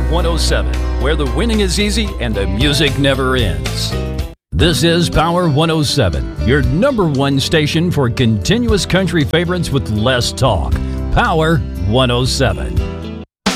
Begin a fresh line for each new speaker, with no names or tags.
107, where the winning is easy and the music never ends. This is Power 107, your number one station for continuous country favorites with less talk. Power 107.